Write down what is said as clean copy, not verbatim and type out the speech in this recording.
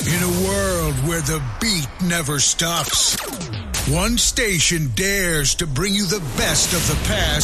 In a world where the beat never stops, one station dares to bring you the best of the past